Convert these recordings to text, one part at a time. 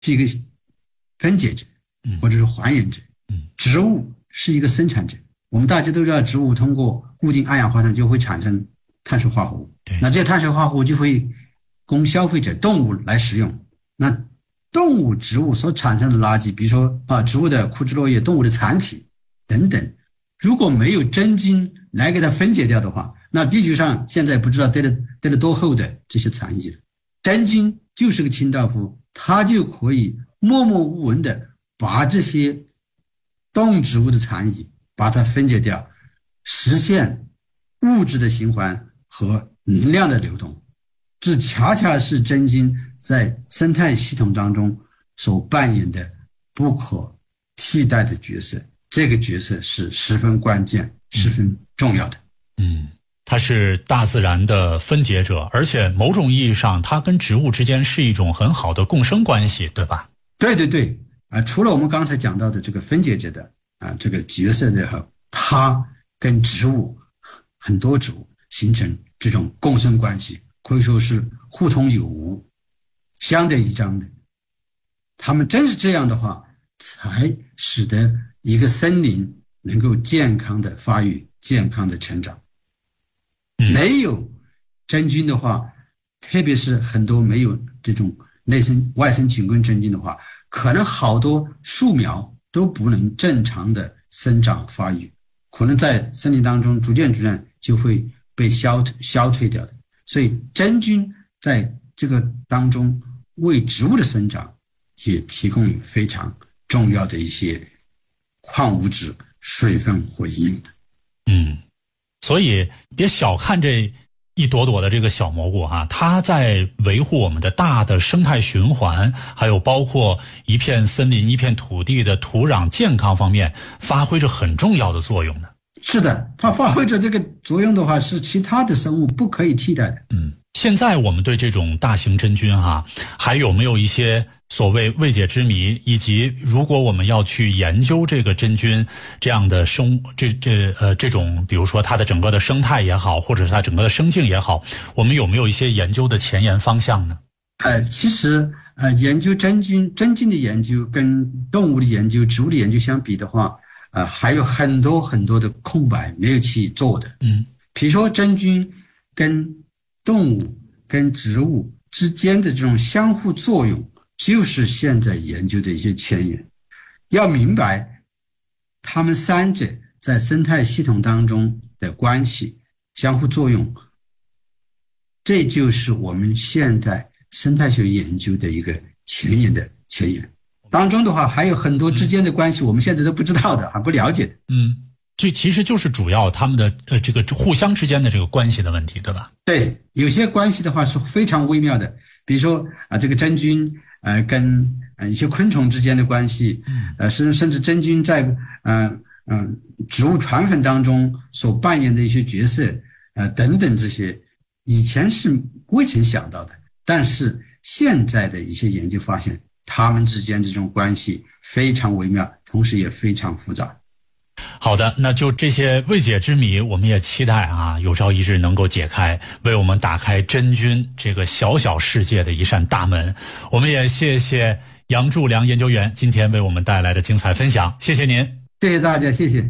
是一个分解者，或者是还原者。植物是一个生产者。我们大家都知道，植物通过固定二氧化碳就会产生碳水化合物，那这些碳水化合物就会供消费者动物来使用。那动物、植物所产生的垃圾，比如说植物的枯枝落叶、动物的残体等等，如果没有真菌来给它分解掉的话，那地球上现在不知道堆了多厚的这些残液了。真菌就是个清道夫，它就可以默默无闻的把这些动植物的残液把它分解掉，实现物质的循环和能量的流动。这恰恰是真菌在生态系统当中所扮演的不可替代的角色，这个角色是十分关键、十分重要的。 它是大自然的分解者，而且某种意义上它跟植物之间是一种很好的共生关系，对吧？ 对对对，除了我们刚才讲到的这个分解者的这个角色的话，它跟植物很多植物形成这种共生关系，可以说是互通有无、相得益彰的。他们真是这样的话，才使得一个森林能够健康的发育、健康的成长。没有真菌的话，特别是很多没有这种外生菌根真菌的话，可能好多树苗都不能正常的生长发育，可能在森林当中逐渐就会被消退掉的。所以真菌在这个当中为植物的生长也提供了非常重要的一些矿物质、水分和营养的。 所以别小看这一朵朵的这个小蘑菇它在维护我们的大的生态循环，还有包括一片森林、一片土地的土壤健康方面发挥着很重要的作用的。 是的，它发挥着这个作用的话，是其他的生物不可以替代的。 现在我们对这种大型真菌还有没有一些所谓未解之谜，以及如果我们要去研究这个真菌这样的这种，比如说它的整个的生态也好，或者是它整个的生境也好，我们有没有一些研究的前沿方向呢？ 其实研究真菌的研究跟动物的研究、植物的研究相比的话，还有很多很多的空白没有去做的。比如说真菌跟动物跟植物之间的这种相互作用，就是现在研究的一些前沿。要明白它们三者在生态系统当中的关系、相互作用，这就是我们现在生态学研究的一个前沿的前沿。当中的话还有很多之间的关系我们现在都不知道的，还不了解的。 这其实就是主要他们的这个互相之间的这个关系的问题，对吧？ 对，有些关系的话是非常微妙的，比如说这个真菌跟一些昆虫之间的关系，甚至真菌在植物传粉当中所扮演的一些角色等等，这些以前是未曾想到的，但是现在的一些研究发现，他们之间这种关系非常微妙，同时也非常复杂。 好的，那就这些未解之谜，我们也期待有朝一日能够解开，为我们打开真菌这个小小世界的一扇大门。我们也谢谢杨柱良研究员今天为我们带来的精彩分享，谢谢您。 谢谢大家，谢谢。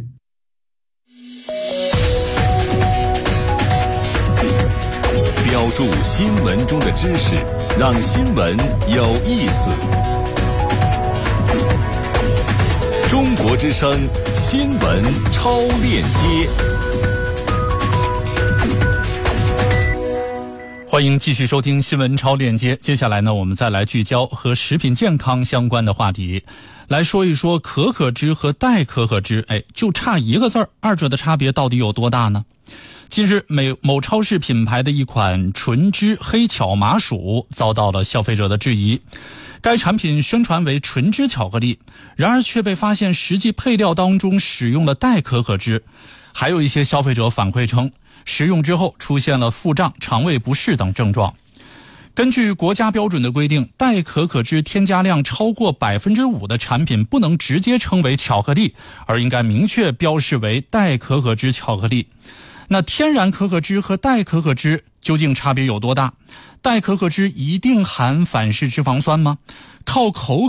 标注新闻中的知识，让新闻有意思。中国之声新闻超链接， 欢迎继续收听新闻超链接。接下来呢，我们再来聚焦和食品健康相关的话题，来说一说可可脂和代可可脂，就差一个字儿，二者的差别到底有多大呢？近日，某超市品牌的一款纯脂黑巧麻薯遭到了消费者的质疑。该产品宣传为纯脂巧克力，然而却被发现实际配料当中使用了代可可脂。还有一些消费者反馈称，食用之后出现了腹胀、肠胃不适等症状。根据国家标准的规定，代可可脂添加量超过 5% 的产品不能直接称为巧克力，而应该明确标示为代可可脂巧克力。那天然可可脂和代可可脂究竟差别有多大？代可可脂一定含反式脂肪酸吗？靠口